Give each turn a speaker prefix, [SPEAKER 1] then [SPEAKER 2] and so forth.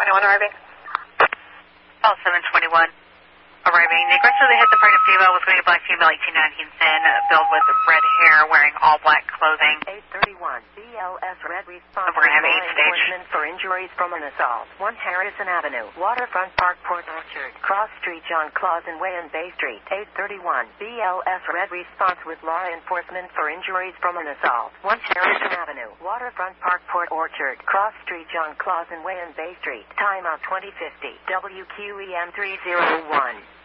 [SPEAKER 1] 721 arriving.
[SPEAKER 2] Call 721 arriving. The aggressively hit the pregnant female was going to black female, 18, 19, thin, build with red hair, wearing all black clothing.
[SPEAKER 3] 831 BLS red response.
[SPEAKER 2] We're going to have 8 stage.
[SPEAKER 3] For injuries from an assault. 1 Harrison Avenue, Waterfront Park, Port Orchard, Cross Street, John Clausen Way and Bay Street. 831 BLS red response with law enforcement for injuries from an assault. 1 Harrison Avenue, Waterfront Park, Port Orchard, Cross Street, John Clausen Way and Bay Street. Timeout 2050. WQEM 301.